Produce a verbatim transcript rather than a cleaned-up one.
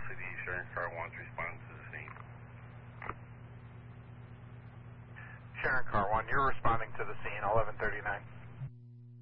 C D, Sharon Car one's responding to the scene. Sharon Car one, you're responding to the scene, eleven thirty-nine.